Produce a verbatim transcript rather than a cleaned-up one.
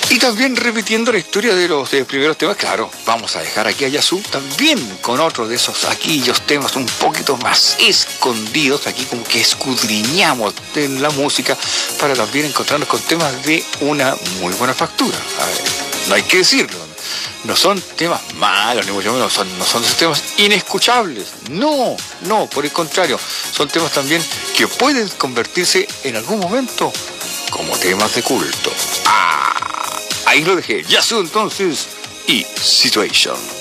Y también repitiendo la historia de los de primeros temas, claro, vamos a dejar aquí a Yazoo también con otro de esos aquellos temas un poquito más escondidos, aquí como que escudriñamos en la música para también encontrarnos con temas de una muy buena factura. A ver, no hay que decirlo, no son temas malos, ni mucho menos, son, no son esos temas inescuchables, no, no, por el contrario, son temas también que pueden convertirse en algún momento como temas de culto. Ah, ahí lo dejé. Yazoo entonces y Situation.